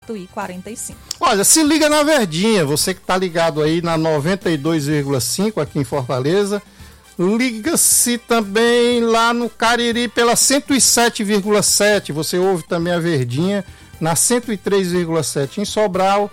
8h45. Olha, se liga na Verdinha, você que tá ligado aí na 92,5 aqui em Fortaleza. Liga-se também lá no Cariri pela 107,7. Você ouve também a Verdinha na 103,7 em Sobral